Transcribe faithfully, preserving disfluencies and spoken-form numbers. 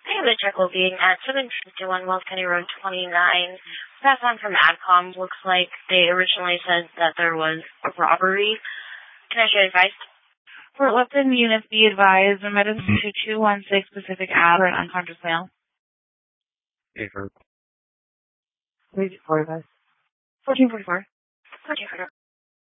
I have a check looking at seven fifty-one Wells County Road twenty-nine. Pass on from AdCom. Looks like they originally said that there was a robbery. Can I share advice? Fort Lupton units be advised, remittance to two one six Pacific Ave for an unconscious male. Hey, for Please forty-five. fourteen forty-four. fourteen forty-four.